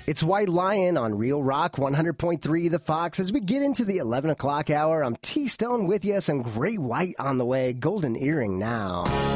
It's White Lion on Real Rock 100.3 The Fox. As we get into the 11 o'clock hour, I'm T-Stone with you. Some great white on the way. Golden Earring now.